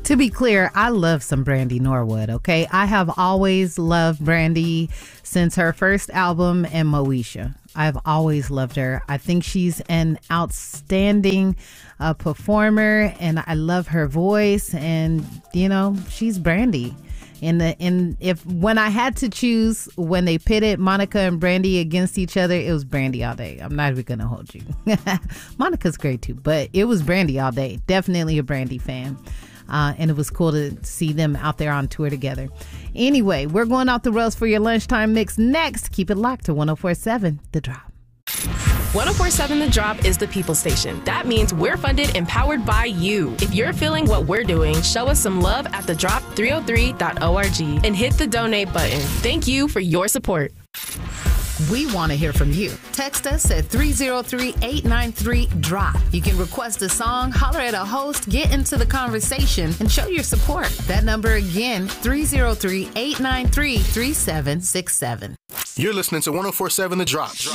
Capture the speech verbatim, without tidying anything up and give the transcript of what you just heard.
To be clear, I love some Brandy Norwood, okay? I have always loved Brandy since her first album and Moesha. I've always loved her. I think she's an outstanding uh, performer, and I love her voice, and, you know, she's Brandy. In the in if when I had to choose, when they pitted Monica and Brandy against each other, it was Brandy all day. I'm not even gonna hold you. Monica's great too, but it was Brandy all day. Definitely a Brandy fan. Uh, and it was cool to see them out there on tour together. Anyway, we're going off the rails for your lunchtime mix next. Keep it locked to one oh four point seven The Drop. one oh four point seven The Drop is the people station. That means we're funded and powered by you. If you're feeling what we're doing, show us some love at the drop three oh three dot org and hit the donate button. Thank you for your support. We want to hear from you. Text us at three oh three, eight nine three, D R O P. You can request a song, holler at a host, get into the conversation, and show your support. That number again, three oh three, eight nine three, three seven six seven. You're listening to one oh four point seven The Drop.